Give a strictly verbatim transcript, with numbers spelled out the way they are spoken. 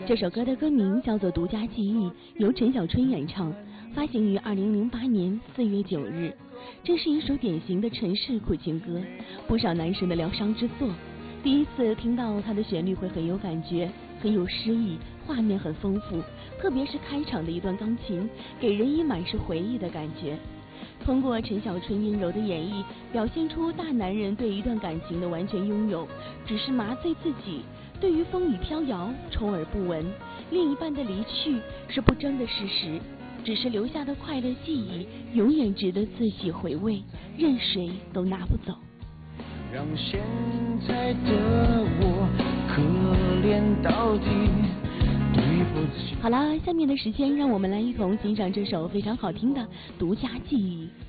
这首歌的歌名叫做《独家记忆》，由陈小春演唱，发行于二零零八年四月九日。这是一首典型的城市苦情歌，不少男生的疗伤之作。第一次听到它的旋律会很有感觉，很有诗意，画面很丰富，特别是开场的一段钢琴，给人以满是回忆的感觉。通过陈小春阴柔的演绎，表现出大男人对一段感情的完全拥有，只是麻醉自己。对于风雨飘摇，充耳不闻，另一半的离去是不争的事实，只是留下的快乐记忆，永远值得自己回味，任谁都拿不走。 让现在的我可怜到底，对不起。 好了，下面的时间让我们来一同欣赏这首非常好听的《独家记忆》。